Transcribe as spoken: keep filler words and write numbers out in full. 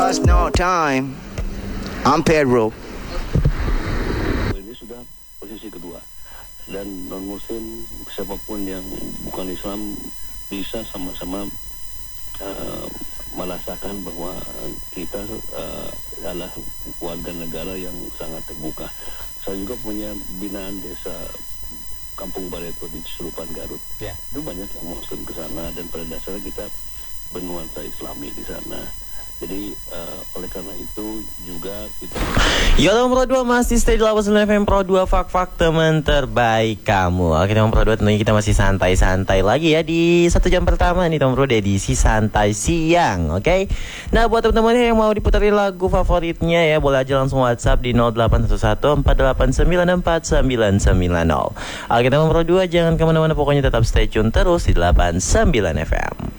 lost no time. I'm Pedro. Ini sudah posisi kedua. Dan non-muslim siapapun yang bukan Islam bisa sama-sama uh, merasakan bahwa kita uh, adalah warga negara yang sangat terbuka. Saya juga punya binaan desa Kampung Barito di Celupan, Garut. Ya. Itu banyak yang muslim ke sana dan pada dasarnya kita bernuansa Islami di sana. Jadi uh, oleh karena itu juga kita Yo teman Pro dua masih stay di delapan puluh sembilan F M Pro dua, fak-fak teman terbaik kamu. Oke teman Pro dua, tentunya kita masih santai-santai lagi ya di satu jam pertama nih teman Pro, edisi santai siang. Oke. Nah buat teman-teman yang mau diputerin lagu favoritnya ya, boleh aja langsung WhatsApp di nol delapan satu satu empat delapan sembilan empat sembilan sembilan nol. Oke teman Pro dua, jangan kemana-mana, pokoknya tetap stay tune terus di delapan puluh sembilan F M.